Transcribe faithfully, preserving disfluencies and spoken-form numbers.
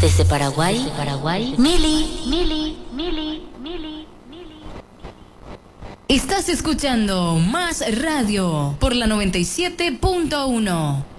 Desde Paraguay, Desde Paraguay, Mili, Mili, Mili, Mili, Mili. Estás escuchando Más Radio por la noventa y siete punto uno.